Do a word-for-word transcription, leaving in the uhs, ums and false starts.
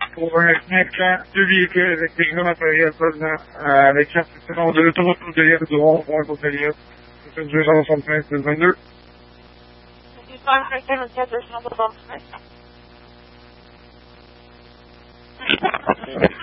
pour un cinq ans, deux véhicules avec des gros matériels dedans, euh, avec carte de l'autoroute de l'Île du Rond, pour un côté de l'Île. C'est deux cent soixante-cinq, c'est vingt-deux. C'est deux cent cinquante-quatre, deux cent soixante-cinq.